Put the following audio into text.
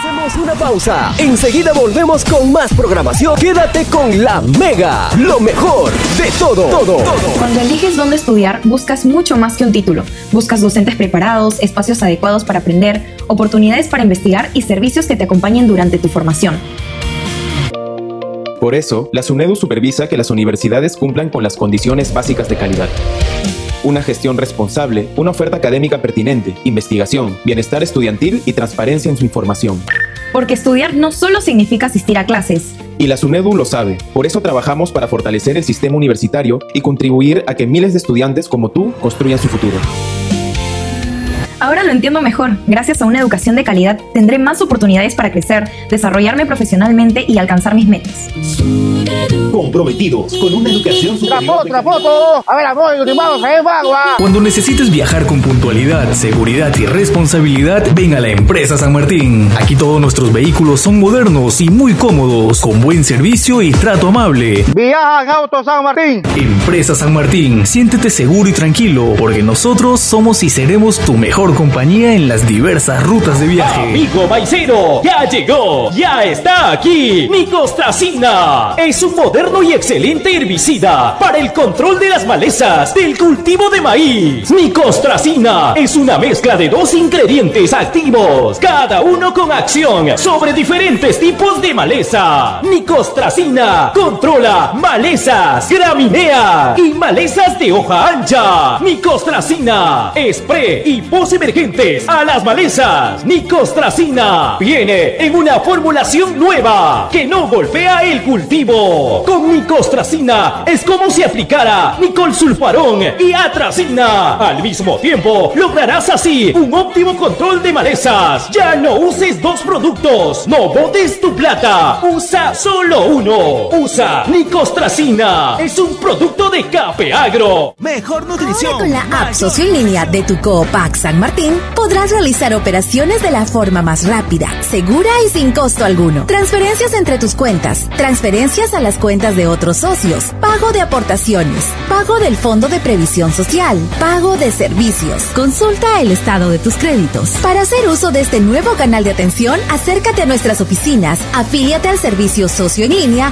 Hacemos una pausa. Enseguida volvemos con más programación. Quédate con La Mega, lo mejor de todo. Cuando eliges dónde estudiar, buscas mucho más que un título. Buscas docentes preparados, espacios adecuados para aprender, oportunidades para investigar y servicios que te acompañen durante tu formación. Por eso, la SUNEDU supervisa que las universidades cumplan con las condiciones básicas de calidad. Una gestión responsable, una oferta académica pertinente, investigación, bienestar estudiantil y transparencia en su información. Porque estudiar no solo significa asistir a clases. Y la SUNEDU lo sabe. Por eso trabajamos para fortalecer el sistema universitario y contribuir a que miles de estudiantes como tú construyan su futuro. Ahora lo entiendo mejor. Gracias a una educación de calidad, tendré más oportunidades para crecer, desarrollarme profesionalmente y alcanzar mis metas. Comprometidos con una educación superior. ¡Otra foto! A ver, apoyo, vamos, Cuando necesites viajar con puntualidad, seguridad y responsabilidad, ven a la Empresa San Martín. Aquí todos nuestros vehículos son modernos y muy cómodos, con buen servicio y trato amable. Viaja en Auto San Martín. Empresa San Martín, siéntete seguro y tranquilo, porque nosotros somos y seremos tu mejor compañía en las diversas rutas de viaje. Amigo maicero, ya llegó, ya está aquí. Nicostracina es un moderno y excelente herbicida para el control de las malezas del cultivo de maíz. Nicostracina es una mezcla de 2 ingredientes activos, cada uno con acción sobre diferentes tipos de maleza. Nicostracina controla malezas, gramíneas y malezas de hoja ancha. Nicostracina, spray y pose emergentes a las malezas. Nicostracina viene en una formulación nueva que no golpea el cultivo. Con Nicostracina es como si aplicara nicolsulfarón y atracina. Al mismo tiempo lograrás así un óptimo control de malezas. Ya no uses 2 productos, no botes tu plata, usa solo uno. Usa Nicostracina, es un producto de Capeagro. Mejor nutrición. Ahora con la app Socio en Línea de tu Copac San Martín podrás realizar operaciones de la forma más rápida, segura y sin costo alguno. Transferencias entre tus cuentas, transferencias a las cuentas de otros socios, pago de aportaciones, pago del Fondo de Previsión Social, pago de servicios. Consulta el estado de tus créditos. Para hacer uso de este nuevo canal de atención, acércate a nuestras oficinas, afíliate al servicio Socio en Línea